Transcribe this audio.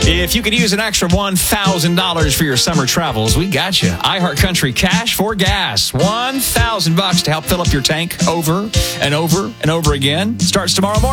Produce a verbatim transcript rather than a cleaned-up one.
If you could use an extra one thousand dollars for your summer travels, we got you. iHeartCountry Cash for Gas. one thousand bucks to help fill up your tank over and over and over again. Starts tomorrow morning.